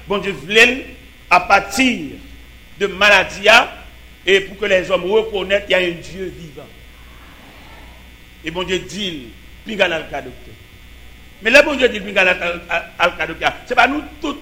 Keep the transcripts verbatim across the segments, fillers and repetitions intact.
bon Dieu voulait à partir de maladie et pour que les hommes reconnaissent qu'il y a un Dieu vivant. Et bon Dieu dit, pingal al ka docteur. Mais là, bon Dieu dit, pingal al ka docteur, c'est pas nous tous.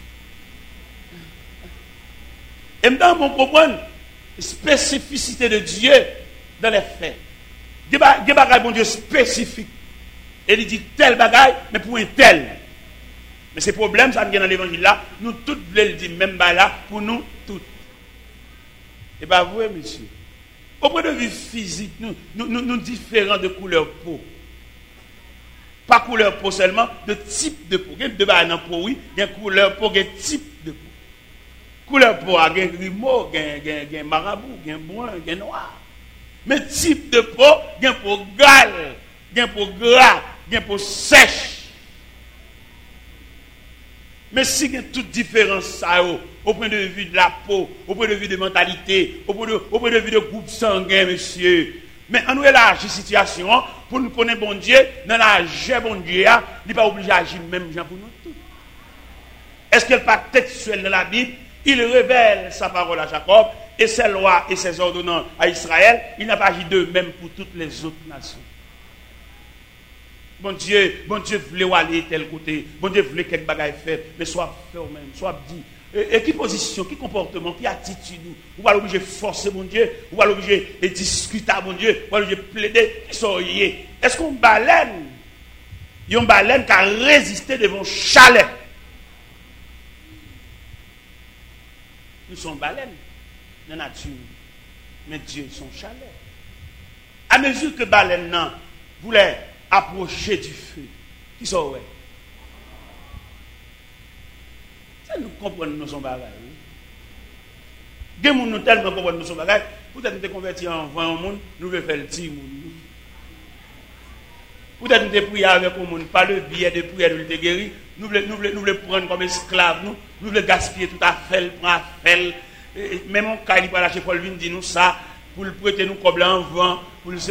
Et maintenant, on comprend la spécificité de Dieu dans les faits. Des bagages, bon Dieu, spécifiques. Et il dit tel bagage, mais pour un tel. Mais ces problèmes, ça vient dans l'évangile là, nous tous voulons le dire, même là, pour nous tous. Et bien, vous, monsieur, au point de vue physique, nous, nous, nous, nous différents de couleur peau. Pas couleur peau seulement, de type de peau. Il y a deux bagages dans peau, oui, il y a couleur peau, il y a type de peau. Couleur peau, il y a grimaud, il y a marabout, il y a brun, il y a noir. Mais type de peau, il y a peau gale, il y a peau gras, il y a peau sèche. Mais si il y a toute différence, ça, au point de vue de la peau, au point de vue de mentalité, au point de, au point de vue de groupe sanguin, monsieur. Mais on nous élargit la situation pour nous connaître bon Dieu, dans la jeu bon Dieu, il n'est pas obligé d'agir même gens pour nous tous. Est-ce qu'elle n'est pas textuelle dans la Bible? Il révèle sa parole à Jacob et ses lois et ses ordonnances à Israël. Il n'a pas agi de même pour toutes les autres nations. Bon Dieu, bon Dieu voulait aller tel côté, bon Dieu voulait quelque bagaille faire, mais soit fait au même, soit dit. Et, et qui position, qui comportement, qui attitude, ou pas l'obligé de forcer mon Dieu, ou pas l'obligé de discuter à mon Dieu, ou pas l'obligé de plaider, qui sont liés. Est-ce qu'on baleine, il y a une baleine qui a résisté devant chalet? Nous sommes baleines dans la nature, mais Dieu son chalet. À mesure que baleine non voulait approcher du feu, qui sont ouais. Ça nous comprenons nous sommes bagages. Des gens nous tellement comprennent nous sommes bagages. Peut-être nous sommes convertis en vingt monde, nous voulons faire le petit monde. Peut-être nous sommes priés avec le monde, pas le billet de prière de l'être guéri. Nous voulons, nous, voulons, nous voulons prendre comme esclaves, nous, nous voulons gaspiller tout à fait, prendre à faire. Même mon cas, il va lâcher Paul Vin, dit nous ça, pour le prêter nous comme en vent, pour le.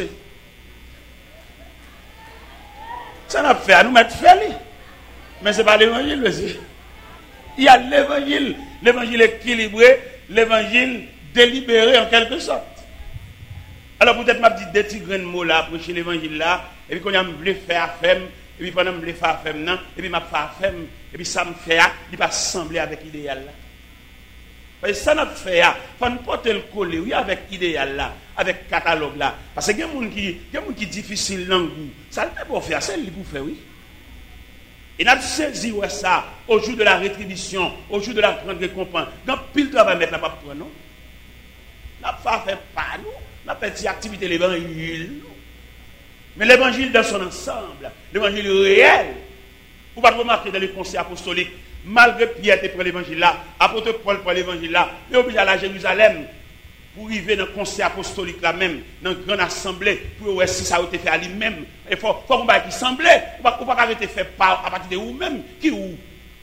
Ça n'a pas fait à nous mettre faire. Mais ce n'est pas l'évangile, monsieur. Il y a l'évangile, l'évangile équilibré, l'évangile délibéré en quelque sorte. Alors peut-être m'a dit des petits grains de mots là, prêcher l'évangile là, et puis quand on voulu faire femme, et puis pendant que je voulais faire femme, non, et puis m'a fait femme, et puis ça me fait, il va sembler avec l'idéal là. Parce que ça n'a pas fait, il faut nous porter le coller, oui, avec l'idéal là, avec le catalogue là. Parce qu'il y a des gens qui, qui difficile dans le goût. Ça ne peut pas faire, c'est lui pour faire, oui. Et nous avons saisi ouais, ça au jour de la rétribution, au jour de la grande récompense. Donc, pile de travail mettre la pape pour nous. Nous n'avons pas fait pas nous, nous avons fait activité de l'évangile. Mais l'évangile dans son ensemble, l'évangile réel, vous ne pouvez pas remarquer dans les conseils apostoliques, malgré Pierre qui prend l'évangile là, apôtre Paul prend l'évangile là, il est obligé d'aller à Jérusalem pour arriver dans le conseil apostolique là même, dans une grande assemblée, pour voir si ça a été fait à lui-même. Il faut qu'on va qui semblait, on ne peut pas arrêter de faire à partir de vous-même, qui ou.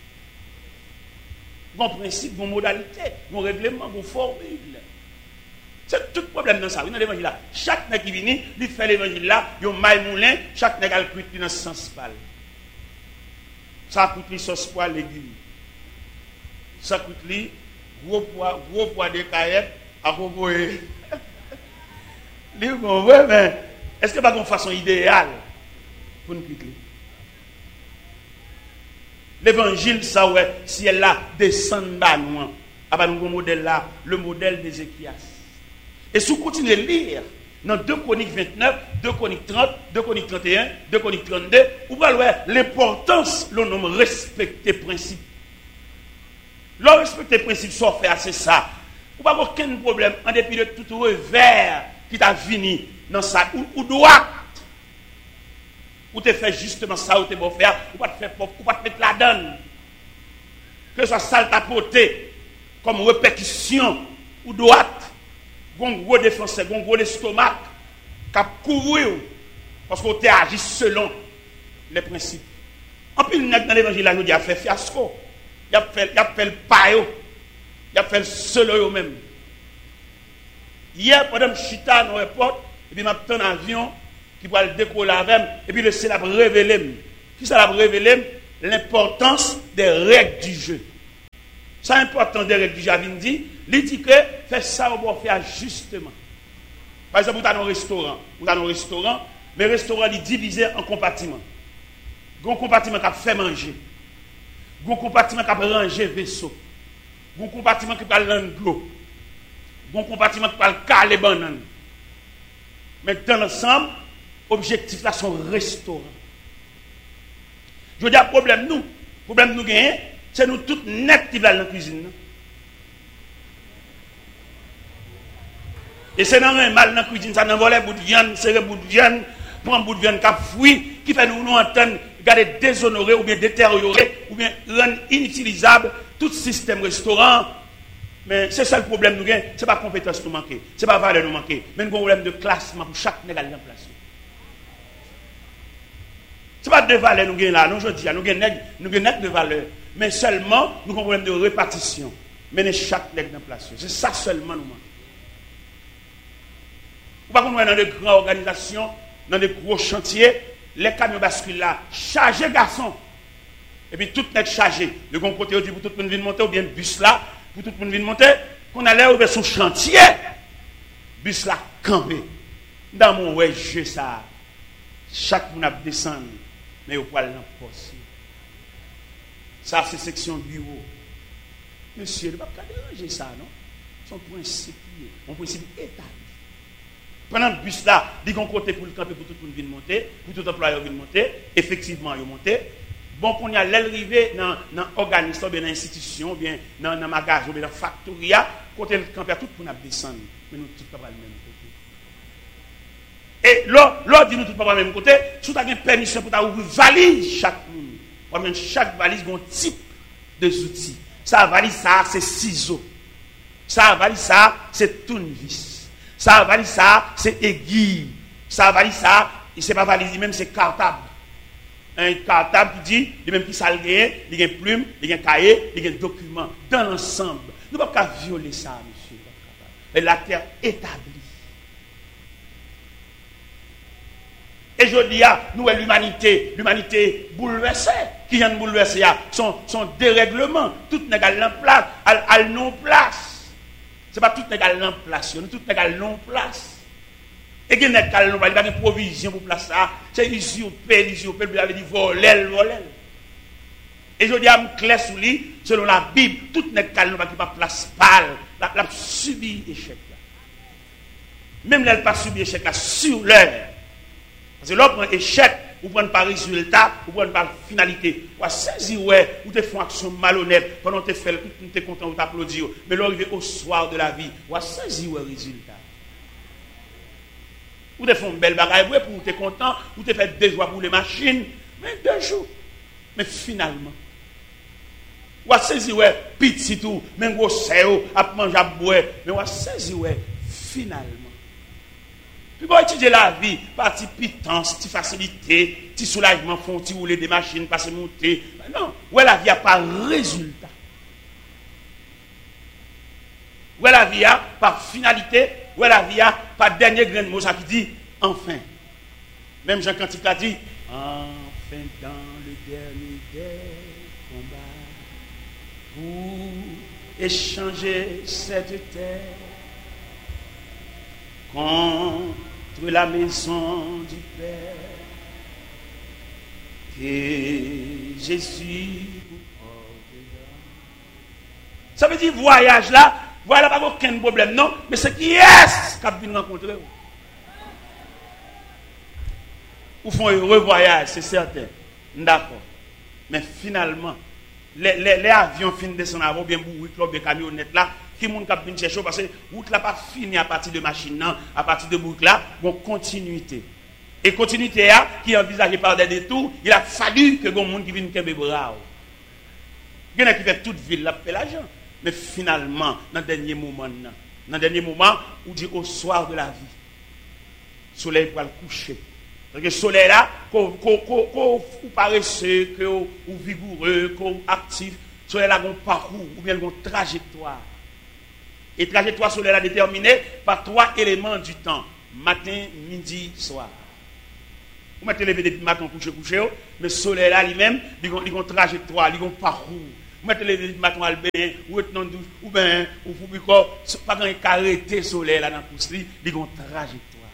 Bon principe, bon modalité, bon règlement, bon formule. C'est tout le problème dans ça, oui, dans l'évangile là. Chaque nègre qui vient, il fait l'évangile là, il y a un maille moulin, chaque nègre a le cuit dans ce sens pâle. Ça coûte lui sauce poil légumes. Ça coûte lui gros poids, gros poids de caillettes à proposer. Lui, bon, ouais, mais est-ce que pas une façon idéale pour nous quitter? L'évangile, ça, ouais, si elle là, descend bas loin, à nous modèle là, le modèle d'Ézéchias. Et si vous continuez à lire, dans deux Chroniques vingt-neuf, deux Chroniques trente, deux Chroniques trente et un, deux Chroniques trente-deux, vous voyez l'importance, le nom respecter principe. Le respecter principe, soit fait, c'est ça. Vous n'avez aucun problème, en dépit de tout revers qui t'a fini dans ça, ou, ou droite. Ou te fait justement ça, ou te bon faire, ou pas te faire pauvre, ou pas te mettre la donne. Que ce soit ça t'apporter comme répétition, ou droite. Un gros défenseur, un gros estomac, qui a couru, parce qu'on t'a agi selon les principes. En plus, dans l'évangile, il a fait fiasco, il a fait, il a fait le paillot, il a fait le solo même. Hier, pendant que je suis dans l'aéroport, et puis je suis un avion qui va le décoller avec, et puis le ciel a révélé. Qui ça a révélé? L'importance des règles du jeu. C'est important de règle du Javin dit, il dit que fait ça, on doit faire justement. Par exemple, vous avez un restaurant, vous avez un restaurant, mais le restaurant est divisé en compartiments. Il y a un compartiment qui a fait manger. Il y a un compartiment qui a rangé vaisseau. Il y a un compartiment qui a rangé l'eau. Il y a un compartiment qui a caler banane. Mais dans l'ensemble, l'objectif là, c'est un restaurant. Je veux dire, le problème nous, le problème nous gagnons, c'est nous tous net qui va dans la cuisine. Et c'est dans un mal dans la cuisine, ça n'envole un bout de viande, c'est un bout de viande, prend un bout de viande qui a fouillé, qui fait nous nous entendre, garder déshonorer ou bien détériorer, ou bien rendre inutilisable tout système restaurant. Mais c'est ça le problème nous gagnons, ce n'est pas compétence nous manquer, ce n'est pas valeur nous manquer, mais nous avons un problème de classement pour chaque négal en place. Ce n'est pas de valeur nous gagnons là, nous je dis, nous gagnons de valeur, mais seulement nous avons un problème de répartition. Mener chaque nègre en place. C'est ça seulement nous manquons. Par contre, dans de grandes organisations, dans de gros chantiers, les camions basculent là, chargés garçons. Et puis tout n'est chargé. Le bon côté, dit pour tout le monde venir monter, ou bien bus là, pour tout le monde venir monter, qu'on allait ouvrir son chantier. Bus là, campé. Dans mon ouais, jeu ça. Chaque monde a descendu, mais au poil dans le poste. Ça, c'est section bureau. Monsieur, il ne va pas déranger ça, non? Son principe, un principe établi. Pendant le bus là, il y a un côté pour le camper pour tout le monde venir monter, pour tout employeur venir monter, effectivement, il monter. Bon, qu'on y a l'arrivée dans l'organisme, bien dans l'institution, bien dans le magasin, bien dans la factory, côté le camper, tout le monde descendre. Mais nous, tout le monde le même côté. Et l'autre dit nous tout le monde le même côté, si tu as une permission pour ouvrir valise chaque monde, chaque valise a un type de outils. Ça valise ça, c'est ciseaux. Ça valise ça, c'est tournevis. Ça valise ça, c'est aiguille. Ça valise ça, et c'est pas valise même, c'est cartable. Un cartable qui dit, il même qui ça il y a une plume, il y a un cahier, il y a un document. Dans l'ensemble. Nous ne pouvons pas violer ça, monsieur. Et la terre établie. Et je dis à nous, l'humanité, l'humanité bouleversée, qui vient de bouleverser, son, son dérèglement, tout n'est qu'à l'en-place, à non-place. Ce n'est pas tout n'est qu'à l'en-place, tout n'est qu'à l'en-place. Et qui n'est qu'à l'en-place, il y a une provision pour place ça, c'est usurpé, usurpé, il avait dit voler, voler. Et je dis à me clair sous lui, selon la Bible, tout n'est qu'à l'en-place, qui n'a pas place pâle, la, la subi échec. Même là, elle n'a pas subi échec, là, sur l'heure. Parce que là, on prend échec, ou prend pas résultat, ou prend pas finalité. Ou saisi, ouais, ou te font action malhonnête, pendant que tu fais, tu es content, ou t'applaudis. Mais là, arrivé au soir de la vie, ou saisi, ouais, résultat. Ou te font une belle bagaille, pour tu es content, ou te fait deux jours pour les machines, mais deux jours. Mais finalement, ou saisi, ouais, petit tout, même gros séo, à manger, à boire, mais ou saisi, ouais, finalement. Puis bon, étudier la vie, partie pitance, petite facilité, petit soulagement, font petit rouler des machines, passer monter. Non, ouais, la vie n'a pas résultat. Ouais, la vie a pas finalité, ouais, la vie a pas dernier grain de mot, ça qui dit enfin. Même Jean Cantique a dit enfin dans le dernier des combats pour échanger cette terre contre la maison du Père, que Jésus vous ordonna. Ça veut dire voyage là, voilà pas aucun problème, non, mais c'est qui est-ce qu'a venu rencontrer vous? Ou font un heureux voyage, c'est certain. D'accord. Mais finalement, les, les, les avions finissent de descendre avant, bien bourrés, club de camionnettes là, qui monde qui vient chercher parce que route là pas fini à partir de machine non, à partir de boucle là, bon continuité. Et continuité là qui est envisagée par des détours, il a fallu que bon monde qui vienne kembe bras. Il y en a qui fait toute ville là fait l'argent, mais finalement dans le dernier moment dans le dernier moment où dit au soir de la vie. Soleil va le coucher. Parce que le soleil là qu'on qu'on paresseux, que ou vigoureux, qu'on actif, soleil là un parcours ou bien une trajectoire. Et trajectoire solaire est déterminée par trois éléments du temps. Matin, midi, soir. Vous mettez lever depuis matin, coucher, coucher, mais le soleil là lui-même, il a une trajectoire, il a un parcours. mettre les matin à bain, ou être dans douche, ou ben, ou pour bico, pas quand il arrêter soleil là dans pousse li, il gon trajectoire.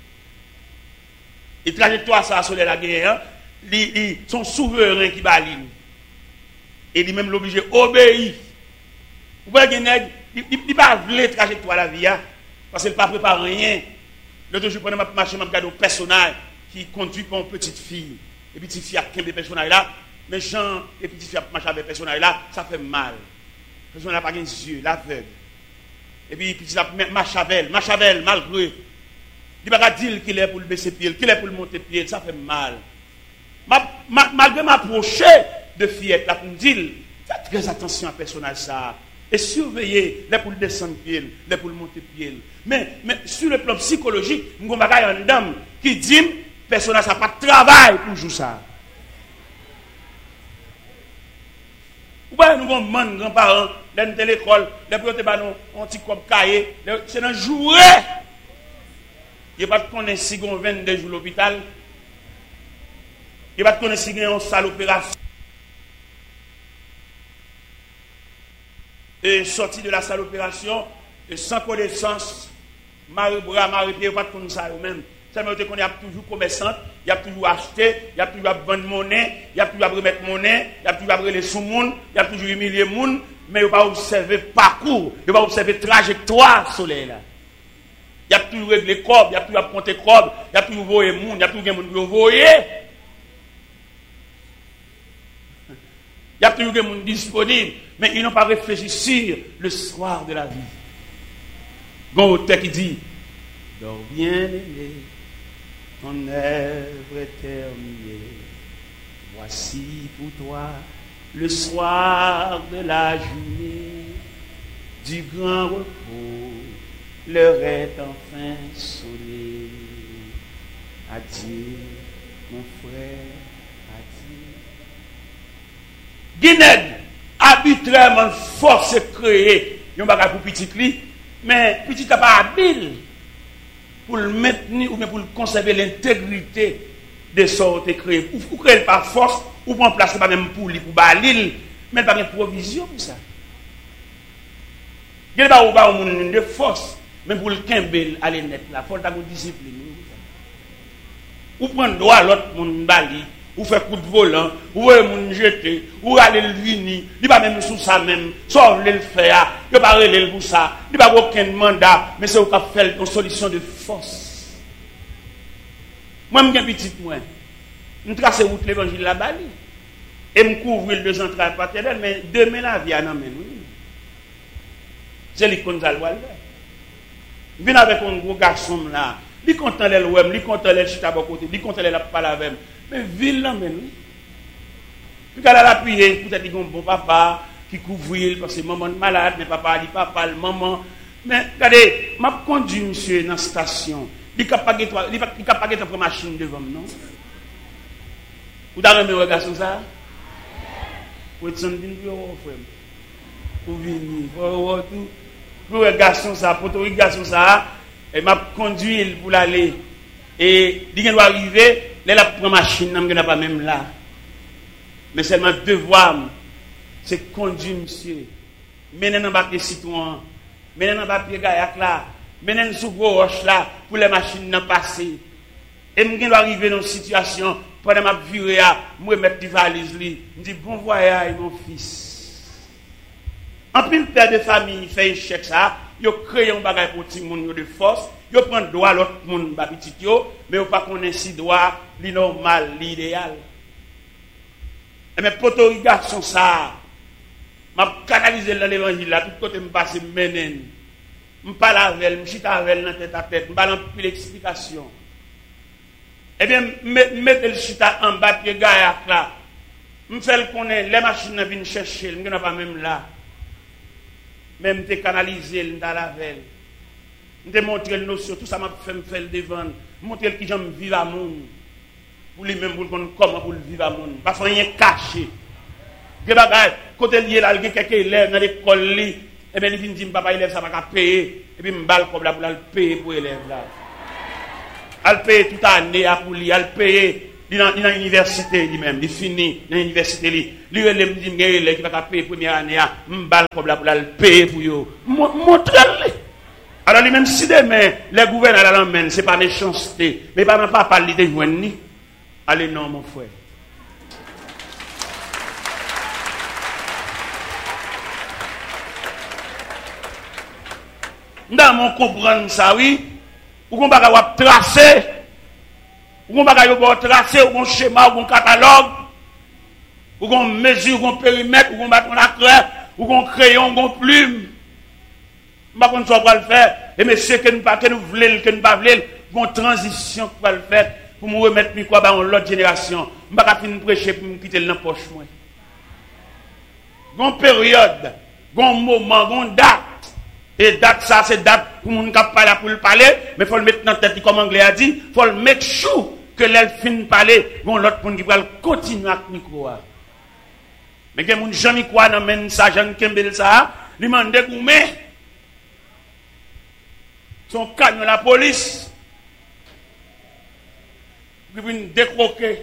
Et trajectoire ça soleil la guerre, li son souverain qui va li. Et lui même l'obligé obéir. Vous voyez que il pas vle trajectoire la vie parce qu'il pas préparé rien. L'autre jour pendant ma marche m'a regardé un personnage qui conduit pour une petite fille. Et petite fille a quinze personnages là, mais Jean et petite fille a marché avec personnage là, ça fait mal. Le personnage n'a pas les yeux, l'aveugle. Et puis petite a marche avec elle, marche avec elle malgré. Il va pas dire qu'il est pour le baisser pied, qu'il est pour le monter pied, ça fait mal. Malgré m'approcher de fillette là pour me dire, faites très attention à personnage ça. Et surveiller les pour le descendre pied, les pour le monter pied. Mais, mais sur le plan psychologique, nous avons une dame qui dit personnage n'a pas de travail pour jouer ça. Ou bien nous avons des grands-parents, dans l'école, les pour un petit comme cahier, c'est un jouet. Il n'y a pas de connaître si on vingt-deux jours à l'hôpital. Il n'y a pas de connaître si on a une salle d'opération. Et sorti de la salle d'opération, et sans connaissance, Marie-Bras, Marie-Pierre, pas de connaître ça eux-mêmes. Seulement qu'on y a toujours commerçant, il y a toujours acheté, il y a toujours vendre monnaie, il y a toujours remettre monnaie, il y a toujours brûler sous monde, il y a toujours humilier monde, mais il ne va pas observer parcours, il va observer trajectoire soleil là. Il y a toujours réglé corps, il y a toujours compter corps, il y a toujours voyer monde, il y a toujours monde qui voyer. Il y a toujours des gens disponibles, mais ils n'ont pas réfléchi sur le soir de la vie. Bon auteur qui dit, dors bien aimé, ton œuvre est terminée. Voici pour toi le soir de la journée, du grand repos, l'heure est enfin sonnée. Adieu, mon frère. Guinée, arbitrairement force créer, il n'y a pas pour petit li, mais petit n'a pas habile pour le maintenir ou bien pour conserver l'intégrité de ce qui est créé. Ou créer par force, ou prendre place pas même pour lui, pour balil, mais pas de provision pour ça. Il n'y a pas de force, mais pour le kembel aller net là, pour ta discipline. Ou prendre droit à l'autre monde bali. Ou faire coup de volant, ou moun jeter, ou aller le vini, il pas même sous ça même, soit le faire, il pas relé pour ça, il pas aucun mandat, mais c'est au cap faire une solution de force. Moi m'gen petit moi, me tracer route l'évangile la bali et me couvrir deux entrailles paternelles, mais demain la vie en amène oui. C'est l'icône Zalwal. Vient avec un gros garçon là, il content les wem, il content les chita à côté, il content les la parler avec. Mais ville là même oui. Puis qu'elle a appuyé, peut-être qu'il y a un bon papa qui couvre parce que maman est malade, mais papa dit papa, le maman. Mais regardez, m'a conduit monsieur dans la station. Il n'a pas de ta machine devant moi, non? Vous avez un regard sur ça? Vous êtes un frère. Vous venez, vous tout. Vous regardez ça, pour tout regarder ça, et m'a conduit pour l'aller. Et il doit arriver. Là, la première machine, je n'ai pas même là. Mais seulement devoir, c'est conduire, monsieur. Mener dans le citoyen, mener dans le pied gaillac là, mener sous gros roche là, pour les machines de passer. Et je dois arriver dans une situation, pendant ma vie, je vais mettre des valises, je dis bon voyage, mon fils. En plus, le père de famille fait un chèque ça, il crée un bagage pour tout le monde de force. Yo prend droit l'autre monde ba petit yo mais yo pas connaît si droit li normal l'idéal et mais poto garçon ça m'a canaliser dans l'évangile là tout côté me passer menen me parler avec me chita avec dans tête à tête me parler plus l'explication et bien mettre le chita en bas pied gaillac là me faire connaître les machines viennent chercher me n'a pas même là même te canaliser dans la veille. Je montrer le notion, tout ça m'a fait me faire devant, montrer qui j'aime vivre à monde. Pour lui-même, pour comment pour vivre à monde. Parce qu'il n'y a rien caché. Des bagages, côté lié là, il y a quelques élèves dans l'école, et bien il vient dire, papa, élève, ça va payer. Et puis, je balle comme là pour le payer pour l'élève là. Elle paye toute l'année pour lui, elle paye il dans l'université lui-même, il finit dans l'université lui. Lui il me dit il qui va payer première année, m'bal comme là pour la payer pour yo. Montre-le. Alors lui même si demain les gouverneurs l'emmènent, c'est pas méchanceté, mais pas pas parler de joindre ni. Allez non mon frère. Dans mon comprendre ça oui, ou qu'on va tracer, ou qu'on va tracer, ou qu'on schéma, ou qu'on catalogue, ou qu'on mesure, ou qu'on périmètre, ou qu'on bat la craie, ou qu'on crayon, ou qu'on plume. Je ne sais pas quoi le faire. Et monsieur, que nous ne voulons, que nous ne pas voulons, une transition pour le faire, pour me remettre mi quoi dans l'autre génération. Je ne sais pas finir prêcher pour me quitter dans la poche. Une période, un moment, une date. Et date ça, c'est date pour mon cap parler pour le parler, mais il faut le mettre dans la tête comme anglais a dit, il faut le mettre chou que l'elle finit de parler, bon l'autre monde qui va continuer à micro. Mais que mon Jean Micro dans men ça, Jean Kembel ça, lui mande goumé. Son canon la police. Puis vient décroquer.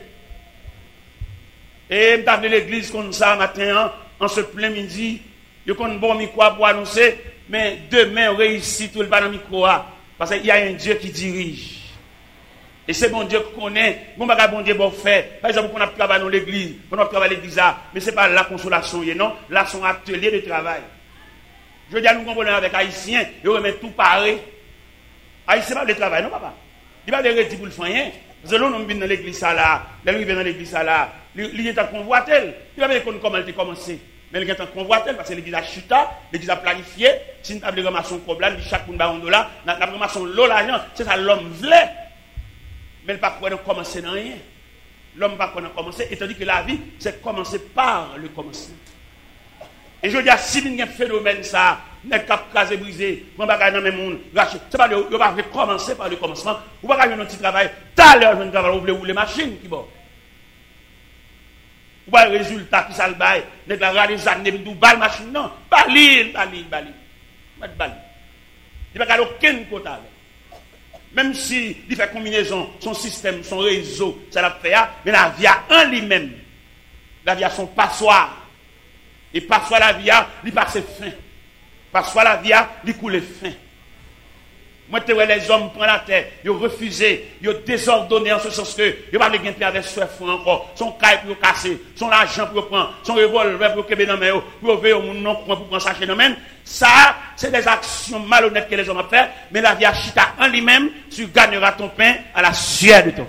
Et m't'a de l'église comme ça matin en ce plein midi, yo kon bon micro pour annoncer. Mais demain, on réussit tout le pas dans le micro. Parce qu'il y a un Dieu qui dirige. Et c'est bon Dieu qu'on connaît. Bon, bah, bon Dieu, bon fait. Par exemple, on a travaillé dans l'église. On a travaillé à l'église. Mais ce n'est pas la consolation, non. Là, c'est un atelier de travail. Je veux dire, nous comprenons avec Haïtiens. Ils remettent tout pareil. Haïtien, pas de travail, non, papa. Il va de redire pour le faire rien. Parce que là, on vient dans l'église, là. Là, on vient dans l'église, là. Il est en convoitel. Il va dire comment elle a commencé. Mais il y a un convoitel parce que l'église a chuta, l'église a planifié. Si nous avons ramassé un problème, chaque monde a un dollar, nous avons ramassé l'eau l'argent. C'est ça l'homme voulait. Mais il ne peut pas commencer dans rien. L'homme ne peut pas commencer, étant donné que la vie, c'est commencer par le commencement. Et je dis à si il y a un phénomène, ça, n'est pas casé, brisé, on va gagner dans le monde, c'est pas de va commencer par le commencement, on va gagner un petit travail. Tout à l'heure, je vais travailler, vous voulez les machines qui vont. Ou pas le résultat qui ça le bail, n'est pas les années de balle machine, non, balil, balil, balil. Balil. Il n'y a pas aucun côté avec. Même si il fait combinaison, son système, son réseau, ça l'a fait, mais la vie a en lui-même. La vie a son passoire. Et passoire la vie a, il passe fin. Passoire la vie a, il coule fin. Moi, tu vois les hommes prennent la terre, ils ont refusé, ils ont désordonné en ce sens que ils ne pas gagner avec soif encore, son caille pour casser, son argent pour prendre, son revolver pour que dans main, pour ouvrir mon nom pour prendre sachet dans main. Ça, c'est des actions malhonnêtes que les hommes ont fait, mais la vie a chita en lui-même, tu gagneras ton pain à la sueur de ton.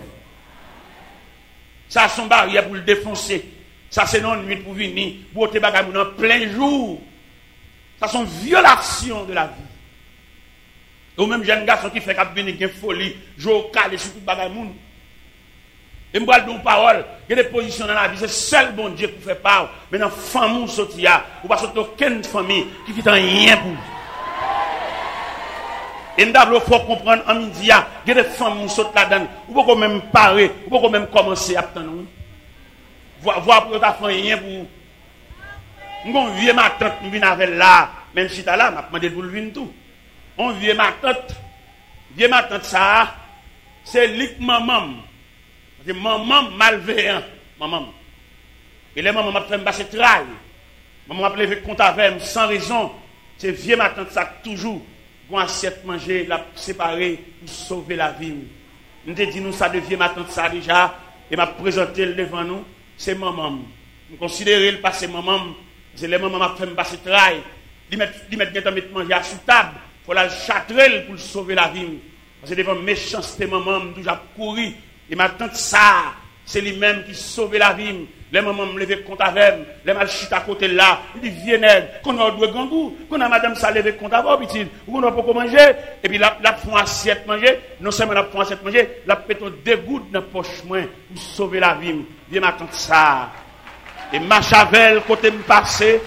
Ça, son barrière pour le défoncer. Ça, c'est non nuit pour venir, pour te bagager en plein jour. Ça, c'est une violation de la vie. Ou même jeune garçon qui fait qu'à venir une folie, jouer au calé sur tout bagage moun. Et me parle d'une parole, il y a des positions dans la vie, c'est seul bon Dieu qui fait part. Mais dans la famille sorti ou pas sortir aucune famille qui fait rien pour. Et nous devons comprendre en midi, il y a des familles qui sortent là-dedans, ou pas même parer, ou pas même commencer à attendre. Voir voir pour ta famille rien pour. Nous vieux ma tante nous vient avec là, même si tu là, m'a demandé pour le venir tout. On vient ma tante, vient ma tante ça, c'est lik maman. C'est maman malveillant, maman. Et les mamans m'a fait me passer travail. Maman m'a levé compte avec sans raison. C'est vieux ma tante ça toujours. Bon assiette manger, la séparer pour sauver la vie. Nous te dit nous ça devient ma tante ça déjà et m'a présenté devant nous, c'est maman. Nous considérer le passé maman, c'est les mamans m'a fait me passer travail. Ils mettent ils mettent bien mettre manger sous table. Il faut la châtrer pour sauver la vie. Parce que devant méchanceté, maman m'a toujours couru. Et ma tante, ça, c'est lui-même qui sauve la vie. Les mamans me lever compte avec elle. Les mal chute à côté là. Il dit, viens, qu'on a deux gangous. Qu'on a madame ça lever compte avec elle. Ou qu'on a pas manger. Et puis la, la font assiette manger. Non seulement la font assiette manger, la péton deux gouttes dans la poche moins pour sauver la vie. Viens, ma tante, ça. Et ma chavel, côté me passer.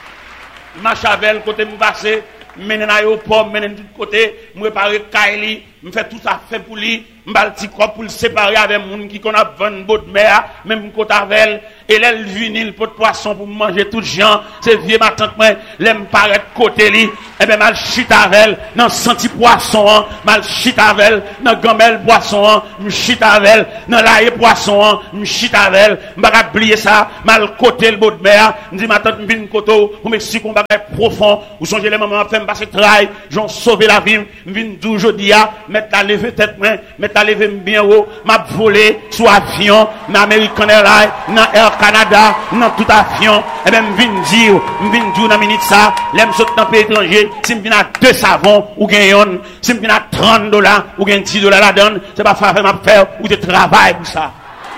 Ma chavel, côté me passer. Menen aéroport, menen tout côté, me préparer Kaili, me fait tout ça fait pour lui, m'bal petit corps pour le séparer avec moun qui qu'on a vingt bottes de mer, même côté avec et l'elle vinil pour poisson pour manger tout gens, c'est vieux ma tante moi, l'aime paraître côté li, et ben mal chita avec dans senti poisson, mal chita avec dans gamelle poisson, me chita avec dans l'ail poisson, me chita avec, m'pa oublier ça, mal côté le bout de mer, me dit ma tante vinn koto pour m'expliquer qu'on bagay profond, ou songez les mamans fait me passer travail, j'en sauver la vie, me vinn dou jodi a, mettre la lever tête moi, mettre la lever bien haut, m'a volé sous avion, dans American Airlines, dans Air Canada, dans tout avion, et ben m'vinn dire, m'vinn dire dans minute ça, l'aime saute dans pays étranger, si m'vinn à deux savons ou gagne, si m'vinn à trente dollars ou gagne dix dollars la donne, c'est pas faire m'a faire ou de travail pour ça.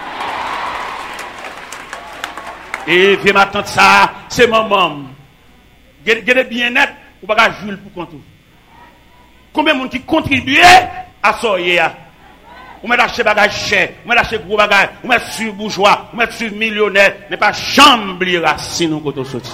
Et viens m'attendre ça, c'est maman. Gardez bien net, ou pas jouer pour compte. Combien de monde qui contribue à ça hier? Ou met acheter bagage cher, ou met acheter gros bagage, ou met sur bourgeois, ou met sur millionnaire, mais pas chambre racine ou côté sorti.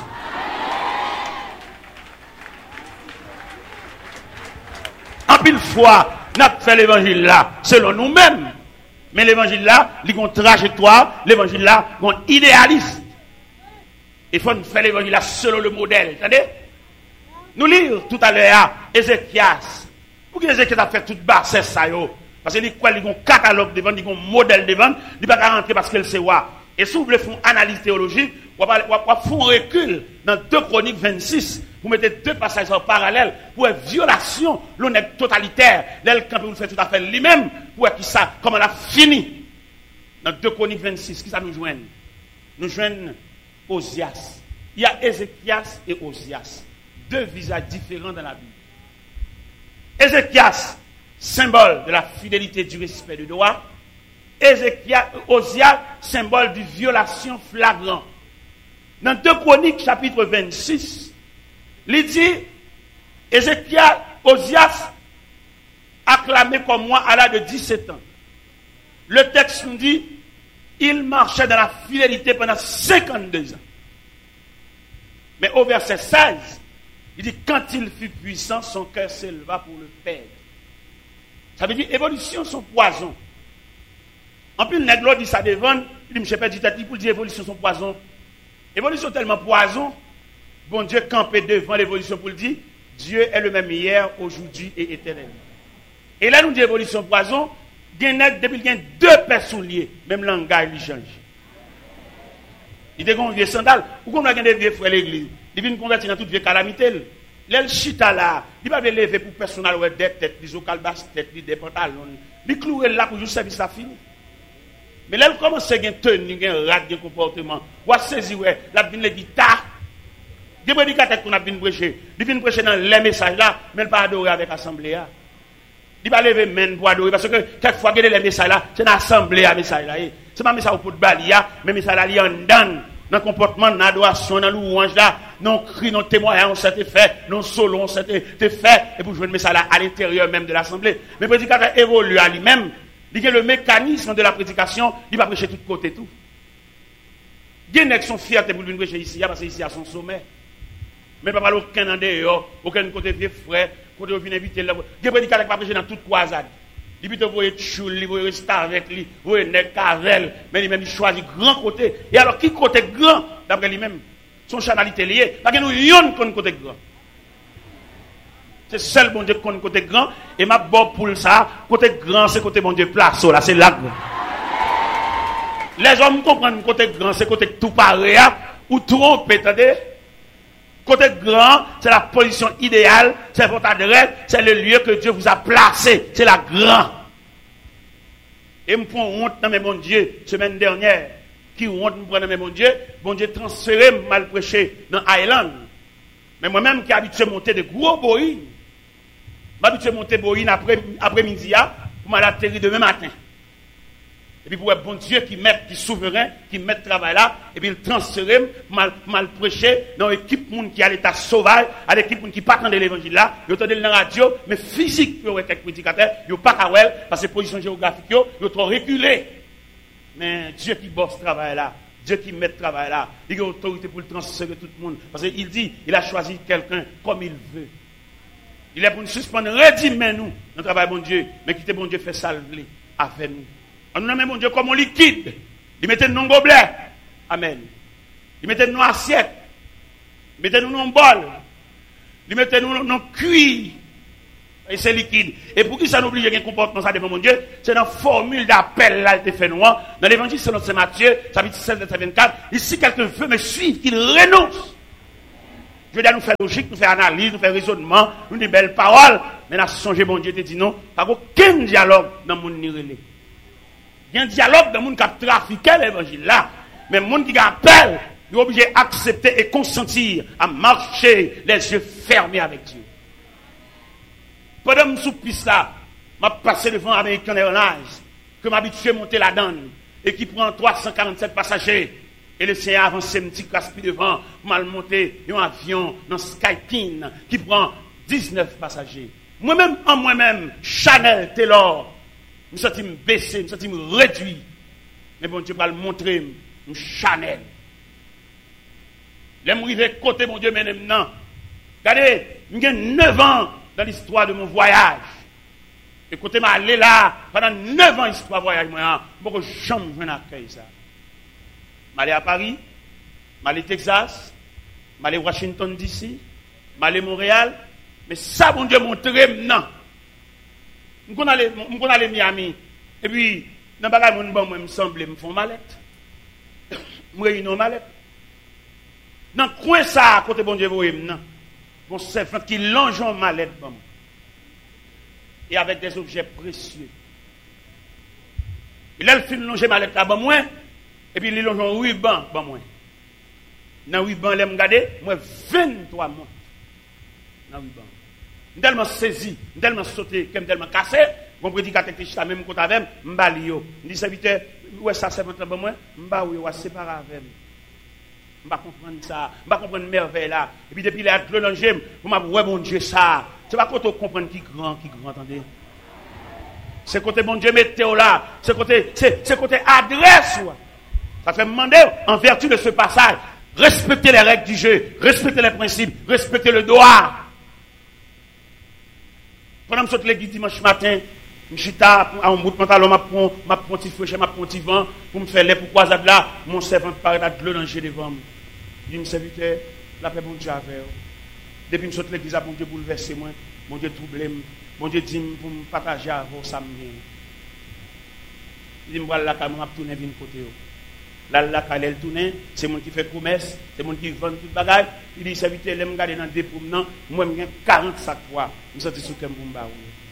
En pile fois, n'a fait l'évangile là selon nous-mêmes. Mais l'évangile là, il y a une trajectoire, l'évangile là, il y a un idéaliste. Il faut faire l'évangile là selon le modèle. Attendez? Nous lire tout à l'heure Ézéchias. Pour que Ézéchias a fait toute basse ça yo. Parce qu'il y a un catalogue devant, il y a un modèle devant, il ne peut pas rentrer parce qu'elle sait quoi. Et si vous voulez faire une analyse théologique, vous pouvez faire un recul dans deux Chroniques vingt-six, vous mettez deux passages en parallèle pour une violation, l'honnête totalitaire, l'aile quand vous faites tout à fait lui-même, pour qui ça, comment on a fini. Dans deux Chroniques vingt-six, qui ça nous joigne? Nous joignent Osias. Il y a Ézéchias et Osias. Deux visages différents dans la Bible. Ézéchias, symbole de la fidélité du respect du droit. Ézéchias, Osias, symbole de violation flagrante. Dans deux Chroniques, chapitre vingt-six, il dit, Ézéchias, Osias, acclamé comme moi à l'âge de dix-sept ans. Le texte nous dit, il marchait dans la fidélité pendant cinquante-deux ans. Mais au verset seize, il dit, quand il fut puissant, son cœur s'éleva pour le perdre. Ça veut dire, évolution, son poison. En plus, le nègre dit ça devant, il dit, je ne sais pas, il pour dire, évolution, son poison. Évolution tellement poison, bon Dieu campé devant l'évolution pour le dire, Dieu est le même hier, aujourd'hui et éternellement. Et là, nous dit évolution poison, depuis qu'il y a deux personnes liées, même le langage, il change. Il y a des vieux sandales, ou qu'on a des vieux frères l'église, il vient convertir dans toute vieille calamité. L'el chita là, il va lever pour personnel ou des têtes, des ocalbas têtes, des pantalons, il cloue là pour juste service à fini. Mais l'elle commence à gagner tenue, gagner rat, gagner comportement. Ou à saisir ouais, la vine le guitare. Des prédicateurs qu'on a bien prêcher, il vient prêcher dans les messages là, mais il pas adorer avec l'assemblée. Il va lever main pour adorer parce que quelquefois il y a les messages là, c'est l'assemblée à message là. C'est pas message pour balia, mais message là il en donne. Dans le comportement, dans l'adoration, dans louange là, non cri, non témoignage, on s'était fait, non solo, on s'était fait, et pour jouer le message là à l'intérieur même de l'assemblée. Mais le prédicateur évolue à lui-même, il dit que le mécanisme de la prédication, il va prêcher de tous côtés tout. Il y a qui sont fiers pour venir prêcher ici, parce que ici à son sommet. Mais pas parler aucun en dehors, aucun côté vieux frère, côté où vient inviter là. Il y a prédicateur qui va prêcher dans toute croisade. Il peut vous être choule, il peut rester avec lui, vous êtes cavel, mais lui-même il choisit grand côté. Et alors qui côté grand d'après lui-même, son chanalité liée, parce que nous yon qu'on côté grand. C'est seul bon Dieu qu'on côté grand et ma bon pour ça, côté grand c'est côté bon Dieu place là, c'est là. Les hommes comprennent côté grand c'est côté tout pareil ou trompe, attendez. Côté grand, c'est la position idéale, c'est votre adresse, c'est le lieu que Dieu vous a placé, c'est la grande. Et me prend honte dans mes bon Dieu, semaine dernière, qui honte me prend dans mes bon Dieu, bon Dieu transféré, mal prêché dans Island. Mais moi-même qui habitué à monter de gros boïnes, m'habitué à monter boïnes après, après-midi, pour m'aller atterrir demain matin. Et puis pour un bon Dieu qui met, qui est souverain, qui met le travail là, et puis il transfère, mal, mal prêché, dans l'équipe qui a l'état sauvage, à l'équipe qui pas de l'évangile là, ils entendent dans la radio, mais physique, ils ont été prédicateurs, ils n'ont pas qu'à voir, parce que position géographique, ils ont trop reculé. Mais Dieu qui bosse ce travail là, Dieu qui met le travail là, il a autorité pour le transférer tout le monde. Parce qu'il dit, il a choisi quelqu'un comme il veut. Il est pour nous suspendre, redimer nous, notre travail, bon Dieu, mais quitter bon Dieu fait salver avec nous. On nous nomme bon Dieu comme un liquide. Il mettait nous dans gobelet. Amen. Il mettait nous dans assiette. Il mettait nous dans bol. Il mettait nous dans cuir. Et c'est liquide. Et pour qui ça nous oblige à un comportement ça devant mon Dieu, c'est dans la formule d'appel là, il fait noir. Dans l'évangile selon Saint Matthieu, chapitre seize, verset vingt-quatre, ici quelqu'un veut me suivre, qu'il renonce. Je veux dire, nous faire logique, nous faire analyse, nous faire raisonnement, nous des belles paroles, mais nous avons changé, mon Dieu, te dit non, pas aucun dialogue dans le monde nirélé. Il y a un dialogue dans le monde qui a trafiqué l'évangile là, mais le monde qui appelle, il est obligé d'accepter et consentir à marcher les yeux fermés avec Dieu. Pendant que je suis piste là, je passé devant American Airlines, que m'habitué à monter la donne, et qui prend trois cent quarante-sept passagers. Et le Seigneur a avancé un petit caspi devant pour mal monter un avion dans Skyteam qui prend dix-neuf passagers. Moi-même, en moi-même, Chanel, Taylor, je me sens me baisser, je me sens me réduire. Mais bon Dieu va le montrer, je Chanel. Je suis côté mon Dieu, mais maintenant. Regardez, j'ai neuf ans dans l'histoire de mon voyage. Et côté m'a allé là, pendant neuf ans, l'histoire de voyage, moi, je ne peux jamais accueillir ça. Je suis allé à Paris, je suis allé au Texas, je suis allé à Washington D C, je suis allé à Montréal, mais ça, mon Dieu, montre maintenant. Je suis allé à Miami, et puis, dans le bagage, moi, me semble, me font mallette. Je réunis une mallette. Dans le coin, ça, à côté, bon Dieu, vous voyez maintenant, mon servant qui longe en mallette, bon, et avec des objets précieux. Il a le film longer mallette là, bon, moi. Et puis, il y a un ruban, bon, moi. Dans le ruban, je regarde, moi, vingt-trois mois. Dans le ruban. Je suis tellement saisi, je suis tellement sauté, je suis tellement cassé. Mon prédicateur qui est même côté avec moi, je suis je dis, serviteur, où est-ce que ça c'est bon, moi? Je suis séparé avec moi. Je ne comprends pas ça. Je ne comprends pas merveille là. Et puis, depuis, il y a le danger, je me dis, ouais, mon Dieu, ça. C'est pas quand on comprend qui grand, qui grand, attendez. C'est côté, mon Dieu, météo là. C'est côté, c'est côté adresse, ouais. Ça fait demander, en vertu de ce passage, respecter les règles du jeu, respecter les principes, respecter le droit. Pendant que je saute l'église dimanche matin, je suis à un bout de pantalon, je prends un petit fouet, je prends un petit vent, pour me faire les pour croisade là, mon servant paraît à de l'eau danger devant moi. Je dis, mon serviteur, la paix, mon Dieu, avec vous. Depuis que je saute l'église, mon Dieu bouleversé moi, mon Dieu troublé, mon Dieu dit pour me partager avec vous, ça me vient. Il dit, je vais la caméra pour tourner vers côté. Là, là, quand elle tourne, c'est mon qui fait promesse, c'est mon qui vend tout le bagage. Il dit, serviteur, il me regarde dans deux promenants, moi, j'ai quarante sacs poids. Je suis sorti sur le Kembumba.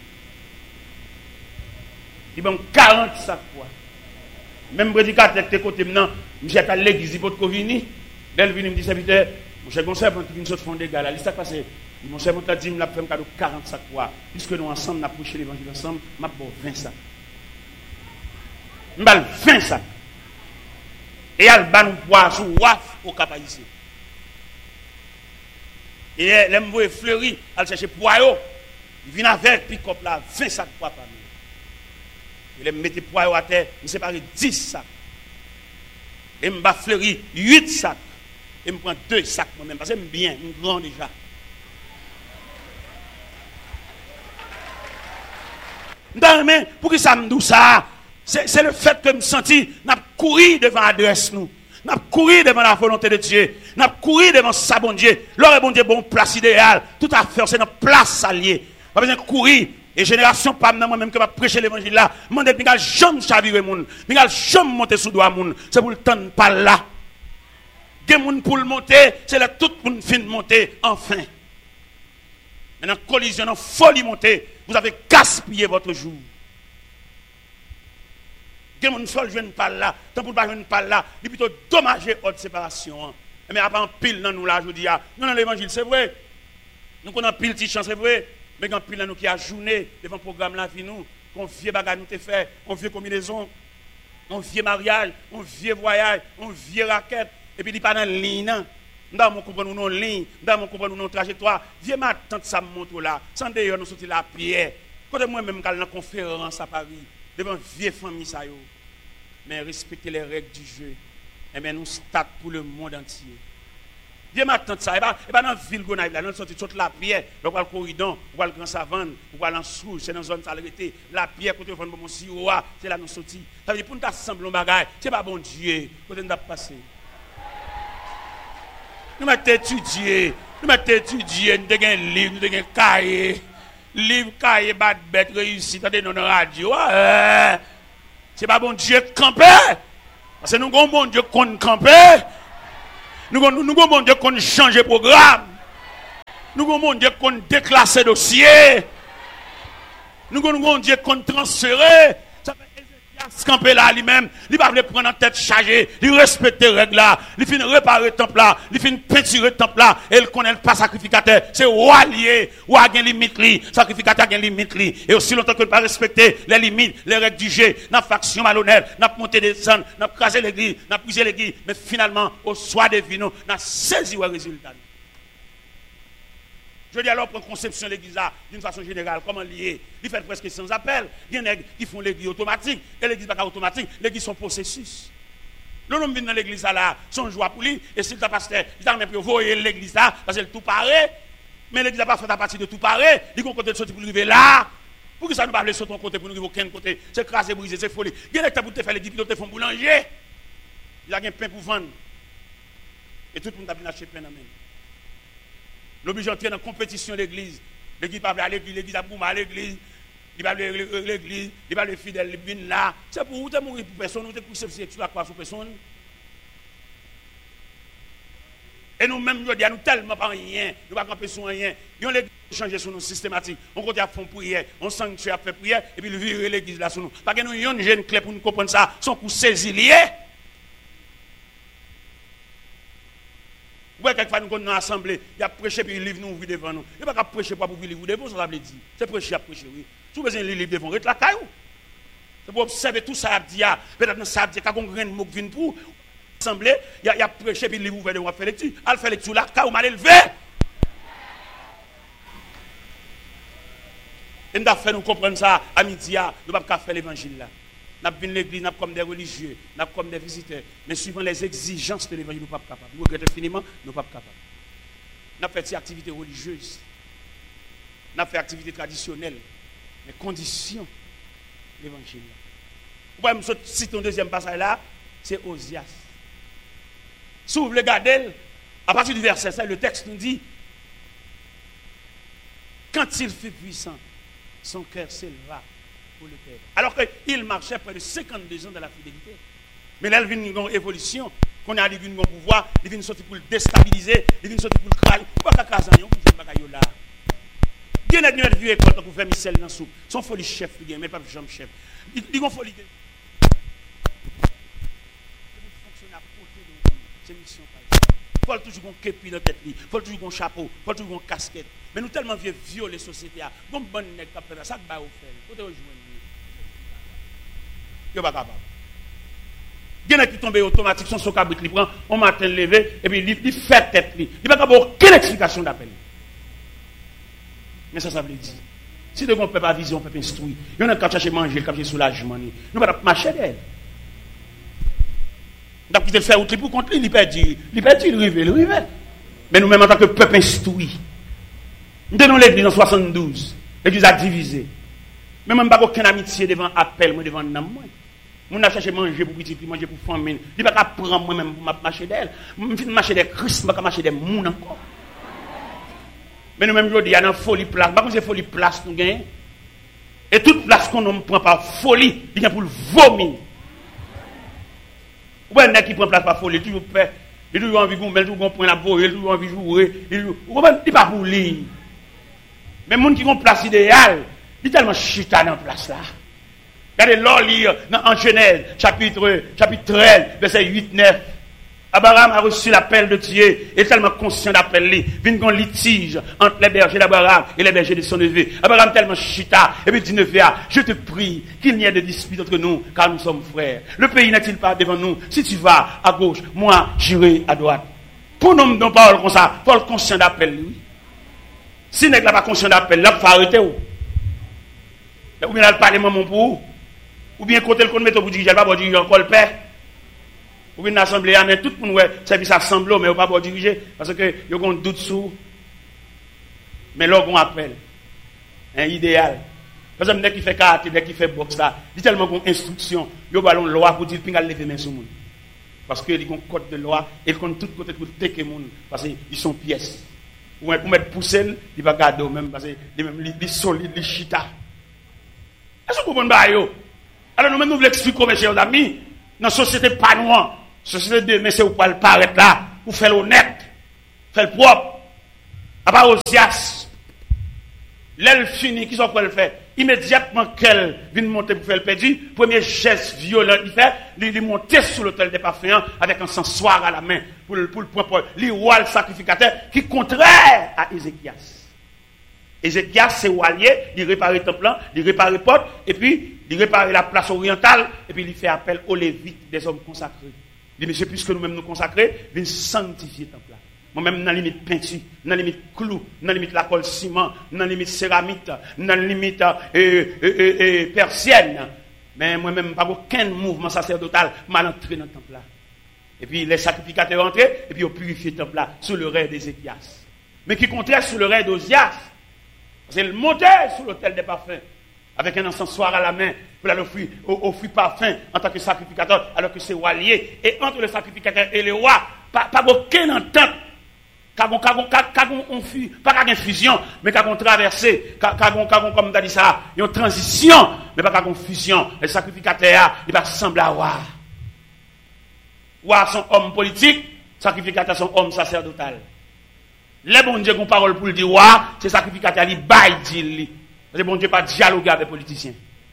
Il dit, quarante sacs poids. Même prédicateur de côté maintenant, je suis à l'église, il faut venir. Là, il vient me dit, serviteur, mon cher conseil, qui vient sortir fond des gars, là, qu'est-ce qui s'est passé? Mon cher conseil dit, il m'a fait un cadeau quarante sacs poids. Puisque nous ensemble, nous avons prêché l'évangile ensemble, je vais vingt sacs. Je vais vingt sacs. Et elle va nous boire sous waf au cap ici. Et elle me voit fleurir, elle cherche poireau. Il vient avec pick-up là, vingt sacs de poids par nous. Il me mettait poireau à terre, il me sépare dix sacs. Et me va fleurir huit sacs. Et me prend deux sacs moi-même, parce que j'aime bien, je suis grand déjà. Non, mais pour que ça me dise ça? C'est le fait que je me sentis, n'a couru devant l'adresse nous. N'a couru devant la volonté de Dieu. N'a couru devant sa bon Dieu. L'heure est bon Dieu, bon place idéale. Tout à fait, c'est notre place alliée. Pas besoin de courir. Et génération, pas moi-même que va prêcher l'évangile là. Je me dis, jamais chavirer moun. Je jamais monter sous doigt moun. C'est pour le temps de pas là. Des moun pour le monter, c'est là tout le monde fin de monter, enfin. Maintenant, collision, en folie monter, vous avez gaspillé votre jour. Mon seul jeune parle là, tant pour pas jeune parle là, il plutôt dommager haute séparation. Mais après en pile dans nous là, je dis non dans l'évangile c'est vrai. Nous qu'on a pile petite chance c'est vrai, mais quand pile dans nous qui a journée devant programme là vie nous, qu'on vieux bagarre nous te fait, on vieux combinaison, on vieux mariage, on vieux voyage, on vieux raquette et puis il pas dans ligne non. Dans mon comprendre nous non ligne, dans mon comprendre nous non trajectoire, vieux ma tante ça montre là, sans d'ailleurs nous sortir la pierre. Quand moi même quand dans conférence à Paris devant vieux famille ça yo. Mais respecter les règles du jeu. Et bien nous start pour le monde entier. Dieu m'attend ça. Et pas dans la ville Gonaïve, là, dans la sortie de la pierre, on va le corridon, on va le grand savane, on va l'ensouche, c'est dans la zone salubrité. La pierre, côté de mon sirop, c'est là nous sorti. Ça veut dire pour nous assembler un bagage, c'est pas bon Dieu, côté nous passer. Nous m'avons étudié, nous m'avons étudié, nous avons un livre, nous avons un cahier. Livre, cahier, bad bête, réussi, dans la radio. Ouais. C'est pas bon Dieu camper. Parce que nous avons bon Dieu qu'on camper. Nous avons bon Dieu qu'on change programme. Nous avons bon Dieu qu'on déclasse dossier. Nous avons bon Dieu qu'on transfère. Ça fait Ézéchias camper là lui-même. Il va prendre en tête chargée. Il respecte les règles là. Il finit réparer le temple là. Il finit peinturer le temple là. Et il connaît pas sacrificateur. C'est roi lié. Roi a une limite li. Sacrificateur a une limite li. Et aussi longtemps que ne pas respecter les limites, les règles du jeu, n'a faction malhonnête, n'a monté des sangs, n'a crasé l'église, n'a brisé l'église. Mais finalement, au soir des vinos, n'a saisi le résultat. Je dis alors, pour conception de l'église là, d'une façon générale, comment lier? Il fait presque sans appel. Il y en a qui font l'église automatique. Et l'église n'est pas automatique. L'église sont processus. Le nom vient dans l'église là, son joie pour lui. Et si le pasteur, il a même pu voyer l'église là, parce que tout paraît. Mais l'église n'a pas fait à partir de tout paraît. Il y a un côté de sortir pour arriver là. Pour que ça ne pas aller sur ton côté, pour nous arriver aucun côté. C'est crasé, brisé, c'est folie. Il y a des pour te faire l'église, ils te font boulanger. Il y a un pain pour vendre. Et tout le monde a bien acheté pain dans la main. L'obligé d'entrer dans la compétition de l'église. L'église va aller à l'église, l'église va à l'église, il va aller à l'église, il va aller fidèle, il vient là. C'est pour vous, tu mourir pour personne, tu es pour sexuel à quoi sur personne. Et nous-mêmes, nous disons tellement pas rien, nous ne pouvons pas camper sur rien. Nous l'église changer sur nous systématique. On continue à faire prière, on sanctuaire à faire prière, et puis nous virer l'église là sur nous. Parce que nous avons une jeune clé pour nous comprendre ça, son coup saisi lié. Ouais, quelquefois nous sommes dans l'assemblée, il y a prêché puis il livre nous ouvrir devant nous. Il n'y a pas prêcher pour vous livre devant, ça veut dire. C'est prêcher à prêcher, oui. Si vous avez un livre devant, reste la caillou. C'est pour observer tout ça, peut-être dans ça, quand on a un mot qui vient pour l'assemblée, il y a prêché puis il livre ouvert devant, faire lecture. Elle fait lecture là, caillou mal élevé. Et nous avons fait nous comprendre ça à midi, nous ne pouvons pas faire l'évangile là. Nous avons l'église, nous comme des religieux, nous comme des visiteurs. Mais suivant les exigences de l'évangile, nous ne sommes pas capables. Nous regrettons infiniment, nous ne sommes pas capables. Nous avons fait des activités religieuses. Nous avons fait des activités traditionnelles. Mais conditions de l'évangile. Vous pouvez me citer un deuxième passage là, c'est Osias. Si vous voulez regarder, à partir du verset cinq, le texte nous dit, quand il fut puissant, son cœur s'éleva. Le Père. Alors qu'il marchait près de cinquante-deux ans dans la fidélité. Mais là, il vient une évolution. Qu'on a vu un pouvoir, il vient sortir pour le déstabiliser, il vient sortir pour le crailler. Pourquoi qu'à Kazan, vous êtes bagaille là? Il y a des vieux écoles pour faire Michel dans soupe. Son folie chef, mais pas Jean chef. Ils ont folie. C'est mission par exemple. Il faut toujours qu'on képi dans la tête, il faut toujours qu'on chapeau, il faut toujours qu'on casquette. Mais nous tellement vieux violer la société, comme bonne nègre qui a fait ça, ça va au faire. Il faut te rejoindre. Il n'est pas capable. Il y en a qui tombent automatique, son cabrit, il prend, on matin levé, et puis il fait tête. Il n'y a pas aucune explication d'appel. Mais ça, ça veut dire. Si on ne peut pas viser, on peut pas instruire. Il y en a qui cherchent à manger, qui cherchent soulagement. Nous ne pouvons pas marcher d'elle. Nous avons quitté le faire outil pour contre lui, il perd, il perd, il rive, il rive. Mais nous-mêmes, en tant que peuple instruit, nous tenons l'église en soixante-douze. L'église a divisé. Mais même pas aucune amitié devant appel, moi devant nam moi. Mon a cherché manger pour petit, manger pour famille. Il pas qu'à prendre moi-même pour marcher d'elle. Je vais marcher des Christ, pas marcher des moun encore. Mais nous-mêmes, je dis, il y a une folie place. Par contre, c'est folie place nous gagnons. Et toute place qu'on ne prend par folie, il y a pour le vomir. Ou bien, qui prend place par folie, toujours fait. Il toujours envie de mettre, toujours point la bourre, il toujours envie de jouer. Il n'est pas pour lui. Mais les gens qui ont place idéale, il est tellement chita dans la place là. Regardez l'or lire en Genèse, chapitre, chapitre treize, verset huit neuf. Abraham a reçu l'appel de Dieu, et tellement conscient d'appel, il vient un litige entre les bergers d'Abraham et les bergers de son neveu. Abraham tellement chita, et puis dit neveu, je te prie qu'il n'y ait de dispute entre nous, car nous sommes frères. Le pays n'est-il pas devant nous? Si tu vas à gauche, moi j'irai à droite. Pour nous, nous parlons comme ça, il faut le conscient d'appel, lui. Si n'est pas conscient d'appel, là, il faut arrêter. Ou bien, il parle mon pour ou bien, côté le compte, pour dire, je ne vais pas dire, encore le père. Ou une assemblée, mais tout le monde, ouais, service assemblée, mais on pas pour diriger, parce que il y a un doute sur. Mais là, on appelle. Un idéal. Par exemple, dès qu'il fait karaté, dès qu'il fait boxe, là, il y a tellement d'instructions, il y a une loi pour dire qu'il y a lever main sur le monde. Parce qu'il y a un code de loi, et il compte tout côté pour tecker le monde, parce qu'ils sont pièces. Ou pour mettre poussel, il va garder même, parce qu'ils sont solides, les chita. Est-ce que vous comprenez? Alors nous-mêmes, nous voulons expliquer, mes chers amis, dans la société pas noire, société de mais c'est où pas le paraître là, pour faire l'honnête, faire le propre, à part aux sias. L'aile fini, qui sont quoi le faire? Immédiatement qu'elle vient monter pour faire le perdu, premier geste violent, il fait, il monter sur l'autel des parfums avec un sensoir à la main pour le, pour le propre, le roi le sacrificateur qui est contraire à Ézéchias. Ézéchias, c'est Walier, il répare le temple, il répare le porte, et puis il répare la place orientale, et puis il fait appel aux Lévites, des hommes consacrés. Il dit, monsieur, puisque nous-mêmes nous consacrer, il sanctifier le temple. Moi-même, dans la limite peinture, dans la limite clou, dans la limite la colle ciment, dans la limite céramique, dans la limite euh, euh, euh, euh, persienne. Mais moi-même, pas aucun mouvement sacerdotal, mal entré dans le temple là. Et puis les sacrificateurs entrés, et puis ils ont purifié le temple là, sous le règne d'Ézéchias. Mais qui comptait sous le règne d'Osias. C'est le monter sur l'autel des parfums, avec un encensoir à la main, pour l'offrir offrir parfum en tant que sacrificateur, alors que c'est Walier. Et entre le sacrificateur et le roi, pas, pas aucune entente. Pas qu'une fusion, mais qu'une traversée, comme tu as dit ça, une transition, mais pas qu'une fusion. Le sacrificateur, il va sembler à roi. Roi son homme politique, sacrificateur son homme sacerdotal. Les bon Dieu qui ont parole pour le dire roi, c'est sacrificateur, il baille dit. Le bon Dieu pas dialoguer avec les politiciens.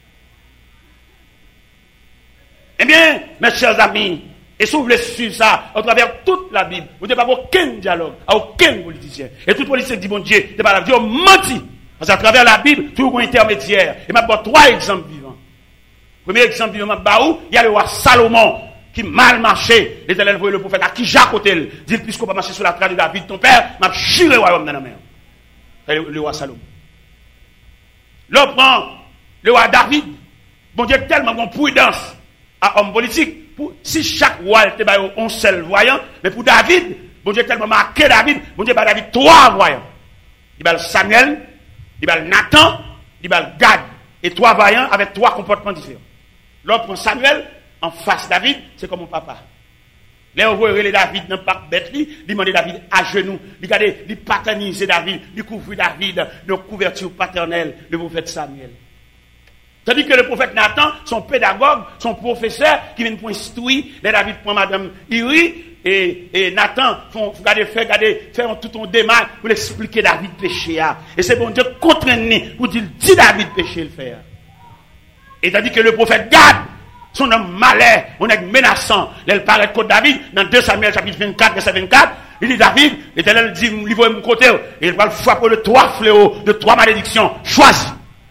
Eh bien, mes chers amis, et si vous voulez suivre ça, à travers toute la Bible, vous n'avez pas aucun dialogue, à aucun politicien. Et tout politicien dit, bon Dieu, c'est pas la Dieu menti. Parce qu'à travers la Bible, tout un intermédiaire. Et m'a donné trois exemples vivants. Premier exemple vivant, il y a le roi Salomon, qui mal marché. L'Éternel voyait le prophète à qui Jacques Otel. Dit, puisqu'on va marcher sur la trace de David, ton père, m'a chiré le royaume dans la mer. C'est le, le roi Salomon. L'autre prend le roi David. Bon Dieu, tellement bon prudence à homme politique. Pour, si chaque roi était un seul voyant, mais pour David, bon Dieu tellement marqué David, bon Dieu, David trois voyants. Il y a Samuel, il y a Nathan, il y a Gad. Et trois voyants avec trois comportements différents. L'autre prend Samuel, en face David, c'est comme mon papa. Là, on voit David dans le parc bête, il demande David à genoux, il regarde, il paternise David, il couvre David de couverture paternelle, le prophète Samuel. Tandis que le prophète Nathan, son pédagogue, son professeur, qui vient pour instruire, les David prend madame Iri, et, et Nathan, font, regarder, faire, regarder, faire tout un démarche pour expliquer David péché. Et c'est bon Dieu contraigné pour dire, dis David péché le faire. Et tandis que le prophète Gad, son homme malais, on est menaçant, il paraît contre David, dans deux Samuel chapitre vingt-quatre, verset vingt-quatre, il dit David, l'Éternel dit, livre mon côté, et il va le frapper de trois fléaux, de trois malédictions, choisis.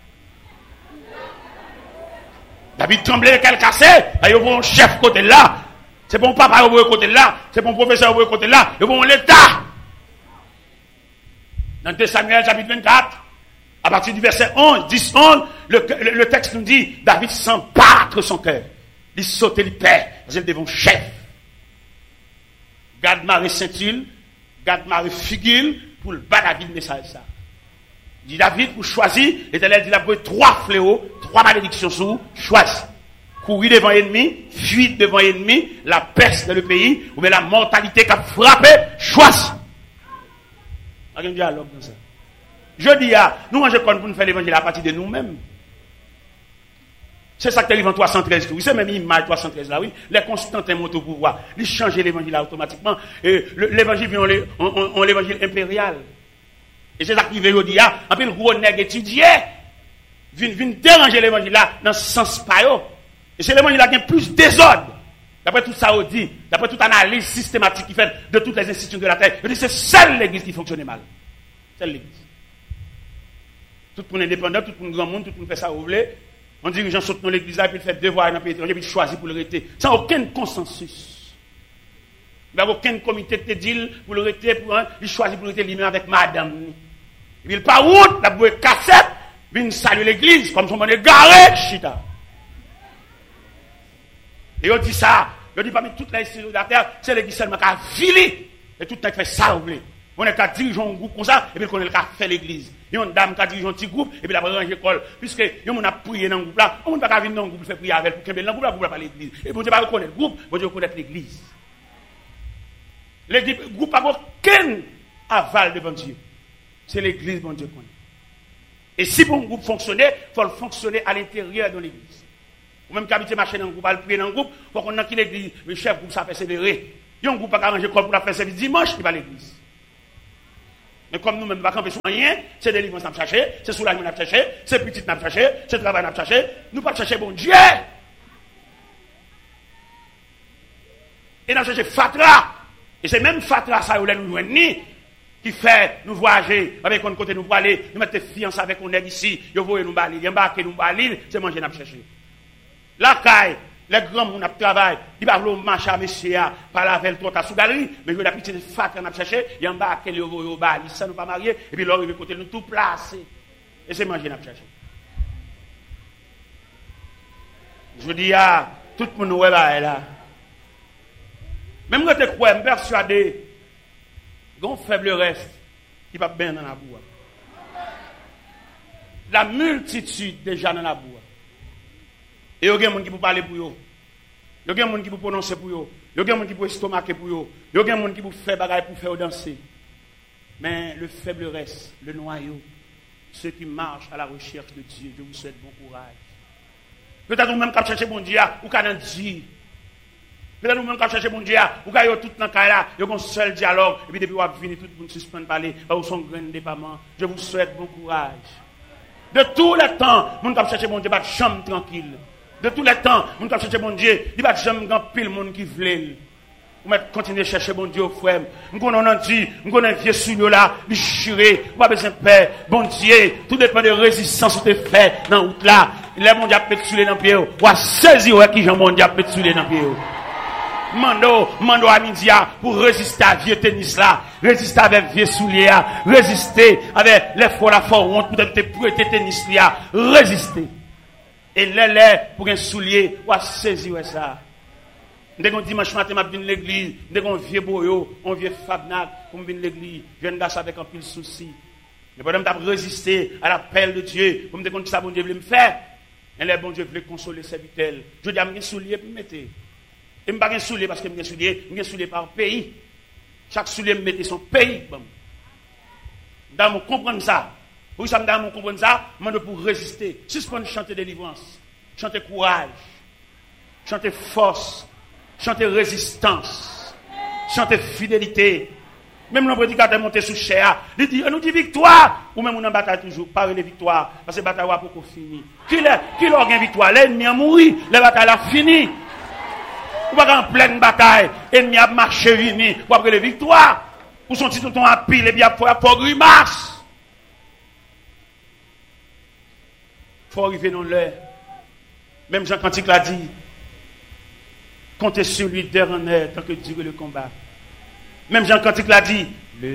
David tremblait, qu'elle cassait, il y a un chef côté là, c'est bon papa au côté là, c'est bon professeur au côté là, il y a bon l'État. Dans deux Samuel chapitre vingt-quatre, à partir du verset onze, dix, onze, le, le, le texte nous dit, David sent battre son cœur. Il saute, il perd, parce qu'il devant chef. Garde Marie Saint-Hul, garde Marie Figule, pour le bas David message ça. Il dit David, pour choisir, l'Éternel dit, il a pris trois fléaux, trois malédictions sous, choisis. Courir devant l'ennemi, fuir devant l'ennemi, la peste dans le pays, ou bien la mortalité qui a frappé, choisis. Il y a un dialogue dans ça. Je dis, ah, nous mangeons pour nous faire l'évangile à partir de nous-mêmes. C'est ça que tu as trois cent treize. Oui, c'est même l'image trois cent treize là, oui. Les Constantins montent au pouvoir. Ils changent l'évangile automatiquement. Et l'évangile vient, on, on, on l'évangile impérial. Et c'est ça qui veut dire, ah, un peu le gros nègre étudié, vient déranger l'évangile là, dans ce sens pas. Et c'est l'évangile là qui a plus désordre. D'après tout ça, on dit, d'après toute analyse systématique qui fait de toutes les institutions de la terre, on dit c'est seule l'église qui fonctionne mal. Seule l'église. Tout le monde indépendant, tout le monde grand monde, tout le monde fait ça où vous voulez. On dit que les gens sautent dans l'église là, puis ils font devoir dans le pays étranger, puis ils choisissent pour le rester. Sans aucun consensus. Il n'y a aucun comité de deal pour le rester, pour un, il choisit pour le rester lui-même avec madame. Et puis il part route, la bouée cassette, puis il salue l'église, comme son monde est garé, chita. Et on dit ça, Je dis parmi toutes les institutions de la terre, c'est l'église seulement qui a filé. Et tout le temps fait ça, vous voulez. On est qu'à diriger un groupe comme ça, et puis on est qu'à faire l'église. Il y a une dame qui a dirigé un petit groupe, et puis la ranger l'école. Puisque on a prié dans le groupe là, on ne peut pas venir dans le groupe faire prier avec, pour qu'il y ait dans le groupe là, pour pas l'église. Et bon Dieu va reconnaître le groupe, bon Dieu reconnaître l'église. Le groupe n'a aucun aval devant Dieu. C'est l'église, bon Dieu connaît. Et si pour un groupe fonctionner, il faut le fonctionner à l'intérieur de l'église. Ou même qu'habiter marcher dans le groupe, aller prier dans le groupe, il faut qu'on ait l'église, le chef groupe, ça persévérer. Il y a un groupe qui a arrangé pour la faire service dimanche, il va à l'église. Mais comme nous-mêmes, nous ne pouvons pas camper sur rien, c'est des livres qu'on a cherché, c'est soulagement qu'on a cherché, c'est petit qu'on a cherché, c'est travail qu'on a cherché, nous ne pouvons pas chercher bon Dieu. Et nous avons cherché Fatra. Et c'est même Fatra, ça, où nous joignons, qui fait nous voyager, avec un côté nous pour aller, nous mettre fiancés avec on est ici, nous voyons nous balayer, nous embarquer nous balayer, c'est manger nous chercher. La caille, les grands gens qui travaillent, ils parlent marcher à monsieur, par la veille, toi, sous galerie, mais je vais petite Fatra nous chercher, ils embarquent, ils voyons balayer, ça nous pas marier, et puis là, ils côté nous tout placer. Et c'est manger nous chercher. Je dis à tout le monde, ouais, là. Même quand tu crois, je suis persuadé, il y a un faible reste qui va bien dans la boue. La multitude déjà dans la boue. Et il y a des gens qui peuvent parler pour eux. Il y a des gens qui peuvent prononcer pour eux. Il y a des gens qui peuvent estomaquer pour eux. Il y a des gens qui peuvent faire bagaille pour faire danser. Mais le faible reste, le noyau, ceux qui marchent à la recherche de Dieu, je vous souhaite bon courage. Peut-être vous-même qui cherchez bon Dieu, ou qui a dit. Peut-être nous-mêmes quand chercher mon Dieu, ou quand il y a tout dans le cas là, il y a un seul dialogue, et puis depuis vous avez fini, tout le monde suspend de parler, ou son grain de départ. Je vous souhaite bon courage. De tous les temps, nous avons cherché mon Dieu, pas de chambre tranquille. De tous les temps, nous avons cherché mon Dieu, il n'y a pas de chambre grand pile monde qui veut. Vous continuez à chercher mon Dieu, frère. Nous connaissons dit, nous connaissons vieux souillot là, déchiré, vous pas besoin de paix. Bon Dieu, tout dépend de résistance que tu fais dans la route là. Les mon Dieu a pété sur les dans pied, ou à saisir qui Jean mon Dieu a pété sur les dans pied. Mando, mando à midi pour résister à vieux tennis là, résister avec vieux souliers là, résister avec les fois la fois honte pour te prêter tennis là, résister. Et les les pour un soulier, ou à saisir ça. Dès qu'on dimanche matin, je viens à l'église, dès qu'on vieux boyo, on vieux fabnac, on vient à l'église, je viens d'asseoir avec un pile souci. Mais pendant que je résister à l'appel de Dieu, comme dès qu'on dit ça, bon Dieu veut me faire, et les bon Dieu veut consoler ses vitelles. Je dis à mes souliers pour me mettre. Et je ne suis pas un soulier parce que je suis un soulier, je suis un soulier par pays. Chaque soulier me mette son pays. Dans mon comprendre ça. Pour ça, dans mon comprendre ça, je pour résister. Suspendre chanter délivrance, chanter courage, chanter force, chanter résistance, chanter fidélité. Même le prédicateur monté sous chair, il dit, on nous dit victoire, ou même on en bataille toujours, parler de victoire, parce que la bataille n'est pas finie. Qui l'a gagné victoire? L'ennemi a mouru, la bataille a fini. Ou pas en pleine bataille, ennemi a marché vini, ou après les victoires, ou son titre ton à pile, et bien pour pour grimace. Faut arriver dans l'heure. Même Jean Cantique l'a dit, comptez sur lui d'heure en heure, tant que dure le combat. Même Jean Cantique l'a dit,